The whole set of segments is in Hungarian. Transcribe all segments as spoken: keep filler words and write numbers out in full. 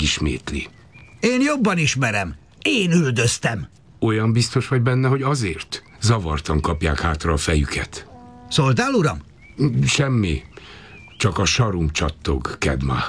megismétli. Én jobban ismerem. Én üldöztem. Olyan biztos vagy benne, hogy azért? Zavartan kapják hátra a fejüket. Szóltál, uram? Semmi. Csak a sarum csattog, Kedmach.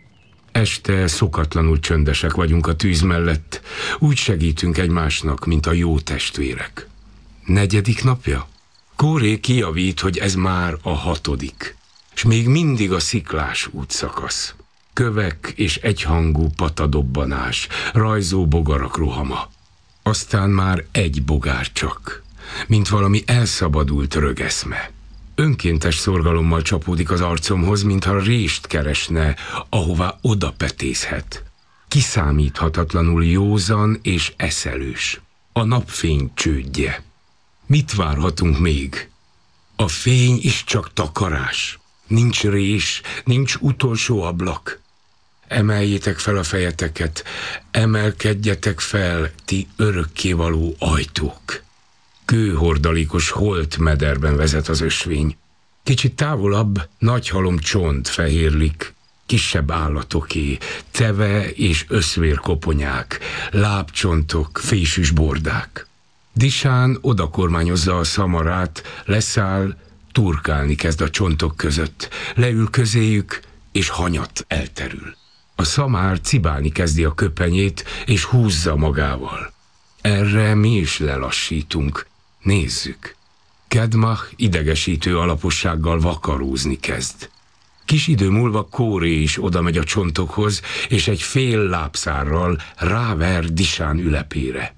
Este szokatlanul csöndesek vagyunk a tűz mellett. Úgy segítünk egymásnak, mint a jó testvérek. Negyedik napja? Kóré kijavít, hogy ez már a hatodik. És még mindig a sziklás útszakasz. Kövek és egyhangú patadobbanás, rajzó bogarak rohama. Aztán már egy bogár csak, mint valami elszabadult rögeszme. Önkéntes szorgalommal csapódik az arcomhoz, mintha rést keresne, ahová odapetézhet. Kiszámíthatatlanul józan és eszelős. A napfény csődje. Mit várhatunk még? A fény is csak takarás. Nincs rés, nincs utolsó ablak. Emeljétek fel a fejeteket, emelkedjetek fel, ti örökkévaló ajtók. Kőhordalékos holt mederben vezet az ösvény. Kicsit távolabb nagy halom csont fehérlik, kisebb állatoké, teve és összvérkoponyák, lábcsontok, fésűs bordák. Disán odakormányozza a szamarát, leszáll, turkálni kezd a csontok között, leül közéjük, és hanyat elterül. A szamár cibálni kezdi a köpenyét, és húzza magával. Erre mi is lelassítunk. Nézzük. Kedmach idegesítő alapossággal vakarózni kezd. Kis idő múlva Kóré is oda megy a csontokhoz, és egy fél lábszárral ráver Disán ülepére.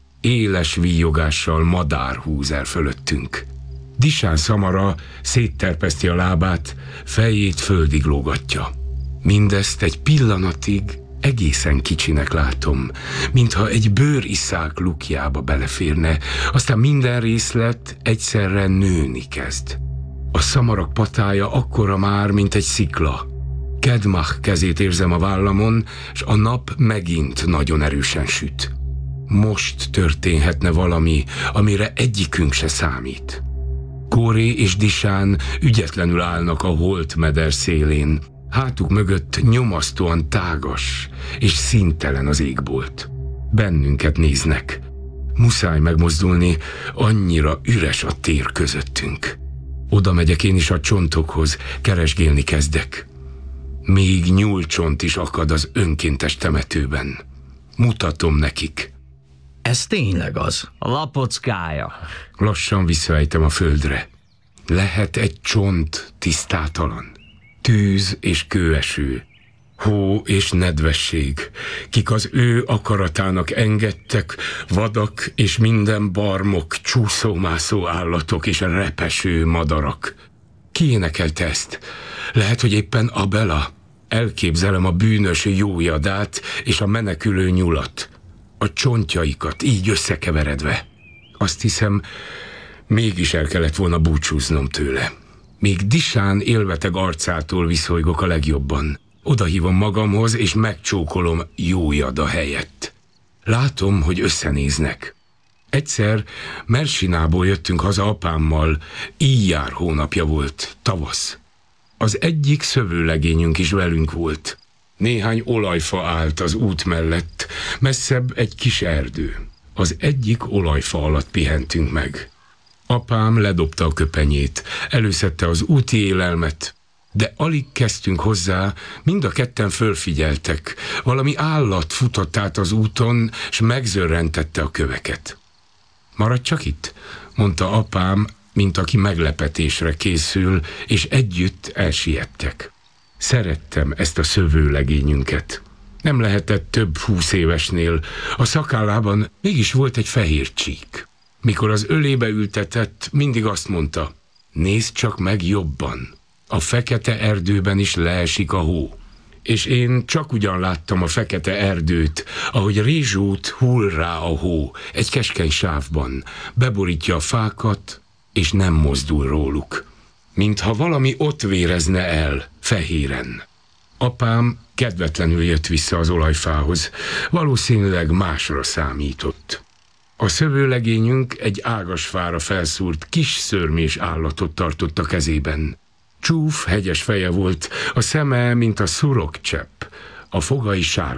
Éles víjogással madár húz el fölöttünk. Disán szamara szétterpeszti a lábát, fejét földig lógatja. Mindezt egy pillanatig egészen kicsinek látom, mintha egy bőriszák lukjába beleférne, aztán minden részlet egyszerre nőni kezd. A szamarak patája akkora már, mint egy szikla. Kedmach kezét érzem a vállamon, és a nap megint nagyon erősen süt. Most történhetne valami, amire egyikünk se számít. Kóré és Disán ügyetlenül állnak a holt meder szélén. Hátuk mögött nyomasztóan tágas és színtelen az égbolt. Bennünket néznek. Muszáj megmozdulni, annyira üres a tér közöttünk. Oda megyek én is a csontokhoz, keresgélni kezdek. Még nyúlcsont is akad az önkéntes temetőben. Mutatom nekik. Ez tényleg az. A lapockája. Lassan visszaejtem a földre. Lehet egy csont tisztátalan. Tűz és kőeső, hó és nedvesség, kik az ő akaratának engedtek, vadak és minden barmok, csúszómászó állatok és repeső madarak. Ki énekelte ezt? Lehet, hogy éppen Abela? Elképzelem a bűnös jójadát és a menekülő nyulat, a csontjaikat így összekeveredve. Azt hiszem, mégis el kellett volna búcsúznom tőle. Még Disán élveteg arcától viszolygok a legjobban. Odahívom magamhoz, és megcsókolom Jójada helyett. Látom, hogy összenéznek. Egyszer Mersinából jöttünk haza apámmal, íjjár hónapja volt, tavasz. Az egyik szövőlegényünk is velünk volt. Néhány olajfa állt az út mellett, messzebb egy kis erdő. Az egyik olajfa alatt pihentünk meg. Apám ledobta a köpenyét, előszedte az úti élelmet, de alig kezdtünk hozzá, mind a ketten fölfigyeltek. Valami állat futott át az úton, s megzörrentette a köveket. Maradj csak itt, mondta apám, mint aki meglepetésre készül, és együtt elsiettek. Szerettem ezt a szövőlegényünket. Nem lehetett több húsz évesnél, a szakállában mégis volt egy fehér csík. Mikor az ölébe ültetett, mindig azt mondta, nézd csak meg jobban, a fekete erdőben is leesik a hó. És én csak ugyan láttam a fekete erdőt, ahogy rézsút hull rá a hó, egy keskeny sávban, beborítja a fákat, és nem mozdul róluk. Mintha valami ott vérezne el, fehéren. Apám kedvetlenül jött vissza az olajfához, valószínűleg másra számított. A szövőlegényünk egy ágasfára felszúrt kis szörmés állatot tartott a kezében. Csúf, hegyes feje volt, a szeme, mint a szurokcsepp, a fogai sárga.